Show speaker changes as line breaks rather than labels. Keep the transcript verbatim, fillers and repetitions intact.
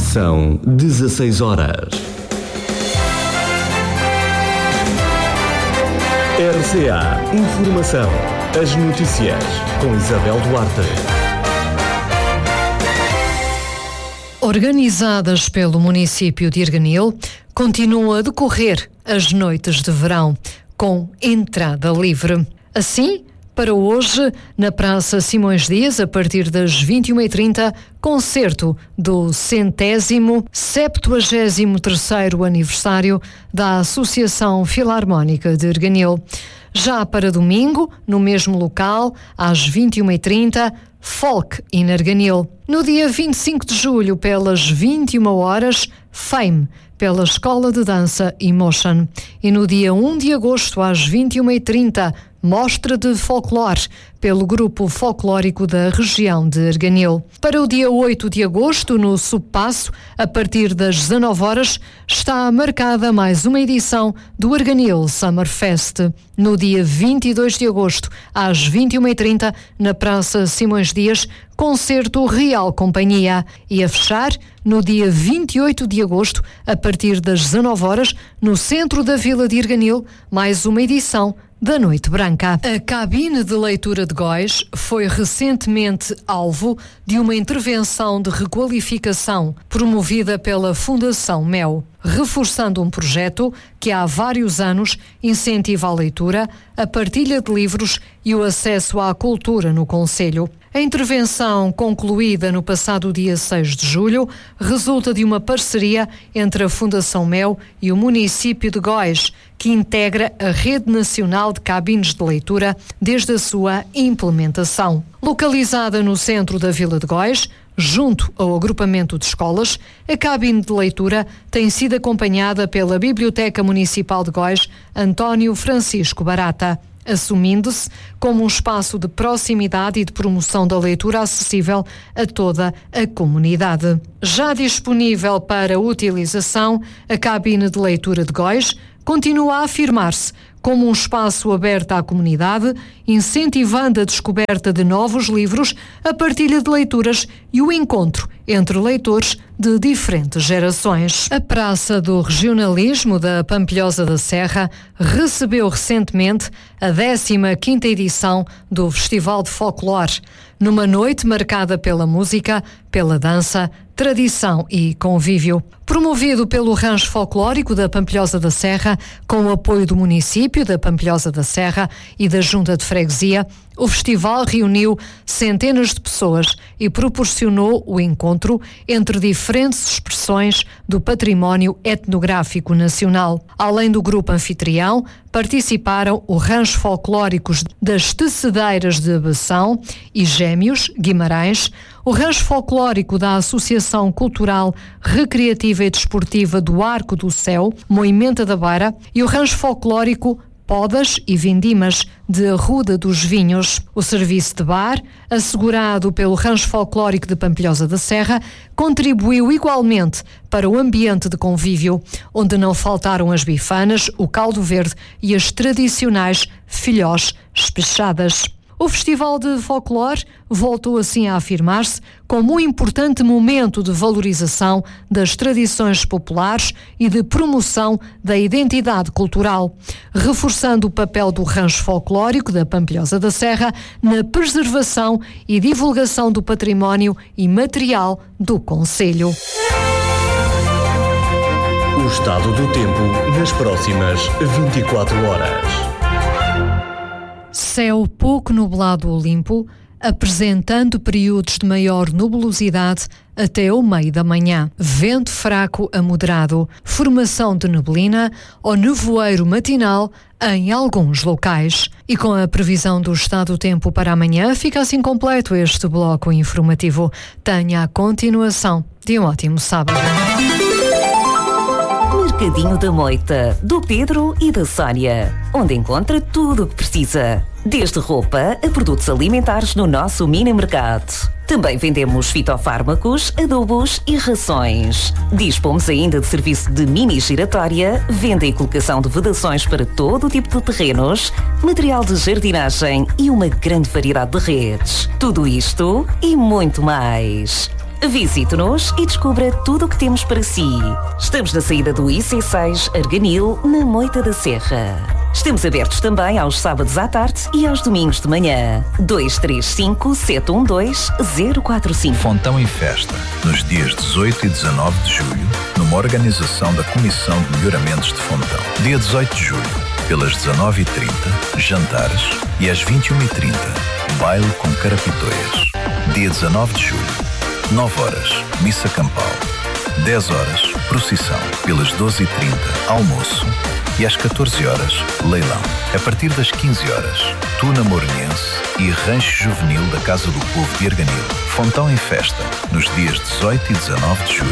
São dezasseis horas. R C A Informação. As notícias com Isabel Duarte.
Organizadas pelo município de Erganil, continuam a decorrer as noites de verão, com entrada livre. Assim, para hoje, na Praça Simões Dias, a partir das vinte e uma e trinta, concerto do centésimo septuagésimo terceiro aniversário da Associação Filarmónica de Erganil. Já para domingo, no mesmo local, às vinte e uma e trinta, Folk in Erganil. No dia vinte e cinco de julho, pelas vinte e uma horas, Fame, pela Escola de Dança Emotion. E no dia um de agosto, às vinte e uma e trinta, Mostra de Folclore, pelo Grupo Folclórico da região de Erganil. Para o dia oito de agosto, no Subpasso, a partir das dezanove horas, está marcada mais uma edição do Erganil Summer Fest. No dia vinte e dois de agosto, às vinte e uma e trinta, na Praça Simões Dias, concerto Real Companhia. E a fechar, no dia vinte e oito de agosto, a partir das dezanove horas, no centro da Vila de Erganil, mais uma edição da Noite Branca. A cabine de leitura de Góis foi recentemente alvo de uma intervenção de requalificação promovida pela Fundação Mel, reforçando um projeto que há vários anos incentiva a leitura, a partilha de livros e o acesso à cultura no concelho. A intervenção, concluída no passado dia seis de julho, resulta de uma parceria entre a Fundação Mel e o município de Góis, que integra a Rede Nacional de Cabines de Leitura desde a sua implementação. Localizada no centro da Vila de Góis, junto ao agrupamento de escolas, a cabine de leitura tem sido acompanhada pela Biblioteca Municipal de Góis, António Francisco Barata, assumindo-se como um espaço de proximidade e de promoção da leitura acessível a toda a comunidade. Já disponível para utilização, a cabine de leitura de Góis continua a afirmar-se como um espaço aberto à comunidade, incentivando a descoberta de novos livros, a partilha de leituras e o encontro entre leitores de diferentes gerações. A Praça do Regionalismo da Pampilhosa da Serra recebeu recentemente a décima quinta edição do Festival de Folclore, numa noite marcada pela música, pela dança, tradição e convívio. Promovido pelo Rancho Folclórico da Pampilhosa da Serra, com o apoio do município da Pampilhosa da Serra e da Junta de Freguesia, o festival reuniu centenas de pessoas e proporcionou o encontro entre diferentes expressões do património etnográfico nacional. Além do grupo anfitrião, participaram o Rancho Folclóricos das Tecedeiras de Abação e Gêmeos, Guimarães, o Rancho Folclórico da Associação Cultural, Recreativa e Desportiva do Arco do Céu, Moimenta da Beira, e o Rancho Folclórico Podas e Vindimas de Arruda dos Vinhos. O serviço de bar, assegurado pelo Rancho Folclórico de Pampilhosa da Serra, contribuiu igualmente para o ambiente de convívio, onde não faltaram as bifanas, o caldo verde e as tradicionais filhós espechadas. O Festival de Folclore voltou assim a afirmar-se como um importante momento de valorização das tradições populares e de promoção da identidade cultural, reforçando o papel do Rancho Folclórico da Pampilhosa da Serra na preservação e divulgação do património imaterial do concelho.
O estado do tempo nas próximas vinte e quatro horas.
Céu pouco nublado ou limpo, apresentando períodos de maior nubulosidade até o meio da manhã. Vento fraco a moderado, formação de neblina ou nevoeiro matinal em alguns locais. E com a previsão do estado do tempo para amanhã, fica assim completo este bloco informativo. Tenha a continuação de um ótimo sábado.
Mercadinho da Moita, do Pedro e da Sónia, onde encontra tudo o que precisa, desde roupa a produtos alimentares no nosso mini mercado. Também vendemos fitofármacos, adubos e rações. Dispomos ainda de serviço de mini giratória, venda e colocação de vedações para todo o tipo de terrenos, material de jardinagem e uma grande variedade de redes. Tudo isto e muito mais. Visite-nos e descubra tudo o que temos para si. Estamos na saída do I C seis Arganil, na Moita da Serra. Estamos abertos também aos sábados à tarde e aos domingos de manhã. dois três cinco, sete um dois, zero quatro cinco.
Fontão em Festa, nos dias dezoito e dezanove de julho, numa organização da Comissão de Melhoramentos de Fontão. Dia dezoito de julho, pelas dezanove e trinta, jantares, e às vinte e uma e trinta, baile com carapitoias. Dia dezanove de julho, nove horas, missa campal. dez horas, procissão. Pelas doze e trinta, almoço. E às catorze horas, leilão. A partir das quinze horas, Tuna Morenense e Rancho Juvenil da Casa do Povo de Arganil. Fontão em Festa, nos dias dezoito e dezanove de julho.